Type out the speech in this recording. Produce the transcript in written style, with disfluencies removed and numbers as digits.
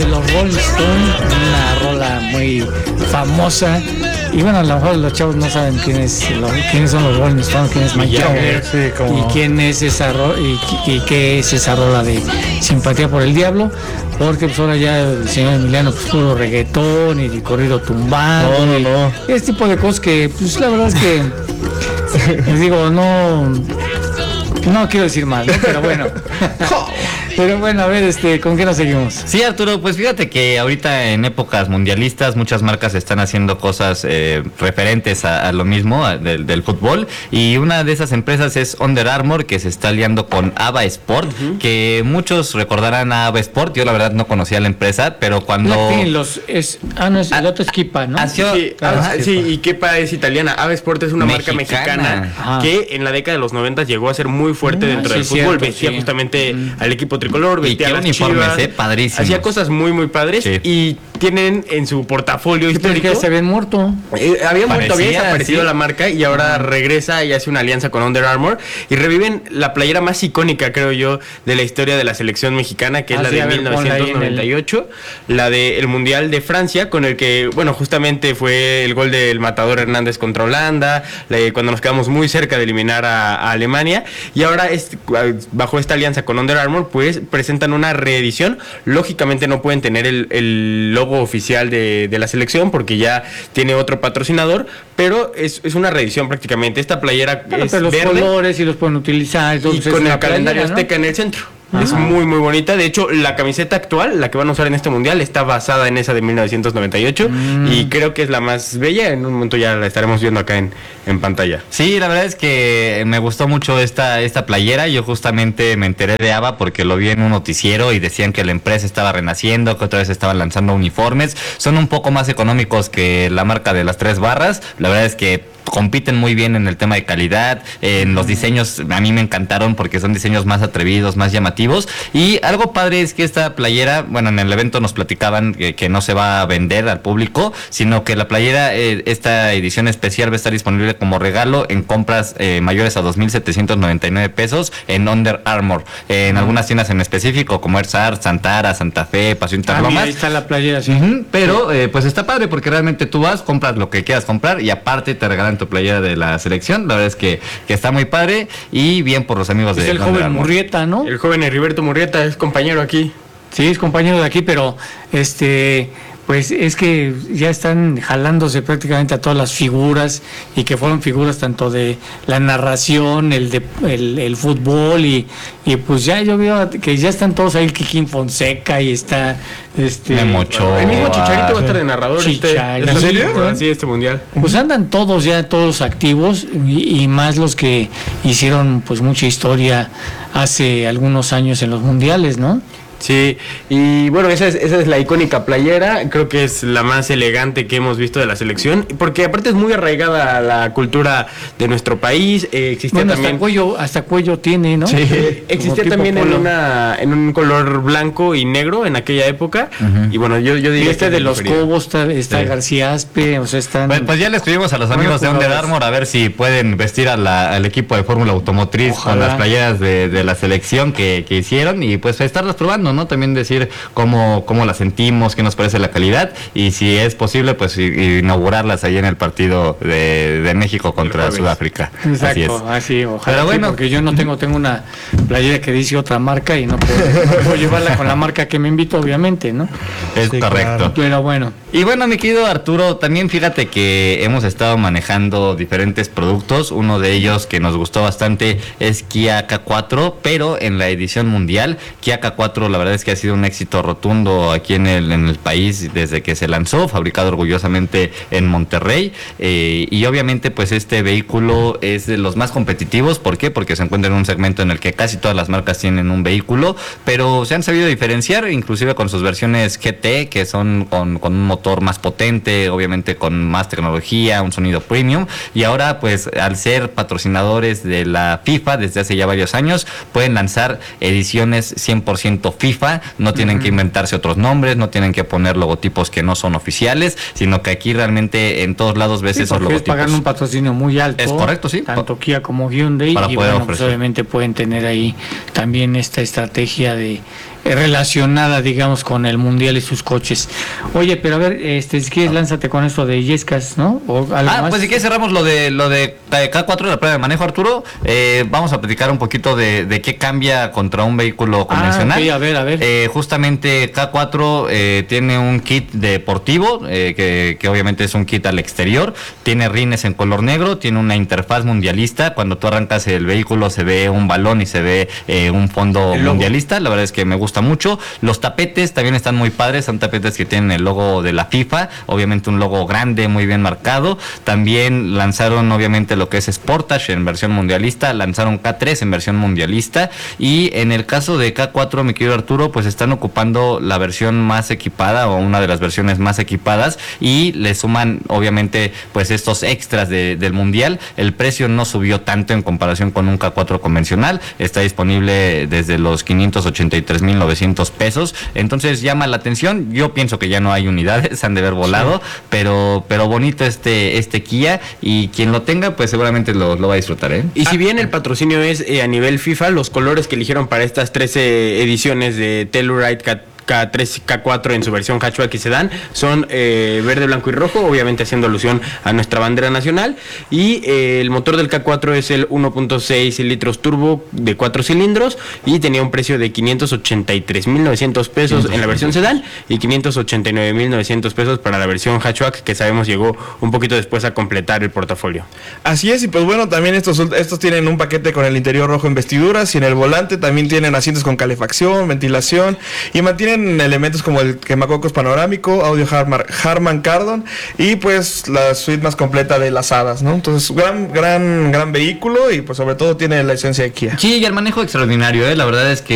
de los Rolling Stones, una rola muy famosa. Y bueno, a lo mejor los chavos no saben quiénes son los Rolling Stones, quién es Mick Jagger, y quién es esa y qué es esa rola de Simpatía por el Diablo, porque pues ahora ya el señor Emiliano pues puro reggaetón y corrido tumbado, ese tipo de cosas que pues la verdad es que les digo, no quiero decir más, ¿no? Pero bueno. Pero bueno, a ver, ¿con qué nos seguimos? Sí, Arturo, pues fíjate que ahorita en épocas mundialistas muchas marcas están haciendo cosas referentes a lo mismo, del fútbol, y una de esas empresas es Under Armour, que se está aliando con Ava Sport, que muchos recordarán a Ava Sport. Yo la verdad no conocía la empresa, pero cuando... el otro es Kepa, ¿no? Sí, y Kepa es italiana. Ava Sport es una marca mexicana que en la década de los 90 llegó a ser muy fuerte dentro del fútbol. Vestía justamente al equipo tricolor, vestía a las Chivas, padrísimos. Hacía cosas muy muy padres, y tienen en su portafolio histórico. Que se habían muerto. Había desaparecido la marca, y ahora regresa y hace una alianza con Under Armour y reviven la playera más icónica, creo yo, de la historia de la selección mexicana, que es la de 1998, la del Mundial de Francia, con el que, bueno, justamente fue el gol del Matador Hernández contra Holanda, cuando nos quedamos muy cerca de eliminar a Alemania, y ahora bajo esta alianza con Under Armour, pues presentan una reedición. Lógicamente no pueden tener el logo oficial de la selección porque ya tiene otro patrocinador, pero es una reedición prácticamente. Esta playera es los verde, colores y los pueden utilizar y con el calendario azteca, ¿no?, en el centro. Es muy muy bonita. De hecho, la camiseta actual, la que van a usar en este mundial, está basada en esa de 1998 y creo que es la más bella. En un momento ya la estaremos viendo acá en pantalla. Sí, la verdad es que me gustó mucho esta playera. Yo justamente me enteré de Ava porque lo vi en un noticiero y decían que la empresa estaba renaciendo, que otra vez estaban lanzando uniformes. Son un poco más económicos que la marca de las 3 barras. La verdad es que compiten muy bien en el tema de calidad, en los diseños a mí me encantaron porque son diseños más atrevidos, más llamativos, y algo padre es que esta playera, bueno, en el evento nos platicaban que no se va a vender al público, sino que la playera, esta edición especial va a estar disponible como regalo en compras mayores a 2,799 pesos en Under Armour, en algunas tiendas en específico como Ersar, Santara, Santa Fe, Paseo Interlomas. Ahí está la playera, sí. Pero pues está padre porque realmente tú vas, compras lo que quieras comprar y aparte te regalan tu playera de la selección. La verdad es que está muy padre y bien por los amigos de el joven Murrieta, ¿no? El joven Heriberto Murrieta es compañero aquí. Sí, es compañero de aquí, pero pues es que ya están jalándose prácticamente a todas las figuras y que fueron figuras tanto de la narración, el fútbol y pues ya yo veo que ya están todos ahí, el Kikín Fonseca y está Memo Ochoa. El mismo Chicharito va a estar de narrador. ¿En serio? Sí, este mundial. Pues andan todos activos y más los que hicieron pues mucha historia hace algunos años en los mundiales, ¿no? Sí, y bueno, esa es la icónica playera, creo que es la más elegante que hemos visto de la selección, porque aparte es muy arraigada a la cultura de nuestro país. Existía también hasta cuello tiene, ¿no? Sí, existía también en un color blanco y negro en aquella época, y bueno, yo diría que de los Cobos está García Aspe, o sea, están... Pues ya le escribimos a los amigos de Under Armour a ver si pueden vestir al equipo de Fórmula Automotriz. Ojalá. Con las playeras de la selección que hicieron y pues estarlas probando, ¿no? También decir cómo la sentimos, qué nos parece la calidad y si es posible, pues inaugurarlas ahí en el partido de México contra Sudáfrica. Exacto, así ojalá. Pero bueno, porque yo no tengo una playera que dice otra marca y no puedo llevarla con la marca que me invito, obviamente, ¿no? Es correcto. Claro. Pero bueno. Y bueno, mi querido Arturo, también fíjate que hemos estado manejando diferentes productos. Uno de ellos que nos gustó bastante es Kia K4, pero en la edición mundial. Kia K4 la verdad es que ha sido un éxito rotundo aquí en el país desde que se lanzó, fabricado orgullosamente en Monterrey, y obviamente pues este vehículo es de los más competitivos. ¿Por qué? Porque se encuentra en un segmento en el que casi todas las marcas tienen un vehículo, pero se han sabido diferenciar, inclusive con sus versiones GT, que son con un motor más potente, obviamente con más tecnología, un sonido premium, y ahora pues al ser patrocinadores de la FIFA desde hace ya varios años, pueden lanzar ediciones 100% FIFA, no tienen que inventarse otros nombres, no tienen que poner logotipos que no son oficiales, sino que aquí realmente en todos lados ves esos logotipos. Pagan un patrocinio muy alto. Es correcto, sí. Tanto Kia como Hyundai, para y poder bueno, pues obviamente pueden tener ahí también esta estrategia de relacionada, digamos, con el mundial y sus coches. Oye, pero a ver, si quieres, lánzate con esto de Illescas, ¿no? ¿O algo más? Pues si quieres cerramos lo de K4 de la prueba de manejo, Arturo. Vamos a platicar un poquito de qué cambia contra un vehículo convencional. Okay, a ver. Justamente K4 tiene un kit deportivo, que obviamente es un kit al exterior, tiene rines en color negro, tiene una interfaz mundialista. Cuando tú arrancas el vehículo se ve un balón y se ve un fondo mundialista. La verdad es que me gusta mucho. Los tapetes también están muy padres, son tapetes que tienen el logo de la FIFA, obviamente un logo grande, muy bien marcado. También lanzaron obviamente lo que es Sportage en versión mundialista, lanzaron K3 en versión mundialista, y en el caso de K4, mi querido Arturo, pues están ocupando la versión más equipada o una de las versiones más equipadas, y le suman obviamente pues estos extras del mundial. El precio no subió tanto en comparación con un K4 convencional, está disponible desde los 583,900 pesos, entonces llama la atención. Yo pienso que ya no hay unidades, han de haber volado, sí. pero bonito este Kia, y quien lo tenga pues seguramente lo va a disfrutar, ¿eh? Y si bien el patrocinio es a nivel FIFA, los colores que eligieron para estas 13 ediciones de Telluride K3, K4 en su versión hatchback y sedán son verde, blanco y rojo, obviamente haciendo alusión a nuestra bandera nacional, y el motor del K4 es el 1.6 litros turbo de 4 cilindros y tenía un precio de 583,900 pesos en la versión sedán y 589,900 pesos para la versión hatchback, que sabemos llegó un poquito después a completar el portafolio. Así es, y pues bueno, también estos tienen un paquete con el interior rojo en vestiduras, y en el volante también tienen asientos con calefacción, ventilación, y mantienen elementos como el quemacocos panorámico, audio Harman Kardon, y pues la suite más completa de las hadas, ¿no? Entonces, gran vehículo, y pues sobre todo tiene la esencia de Kia. Sí, y el manejo extraordinario, la verdad es que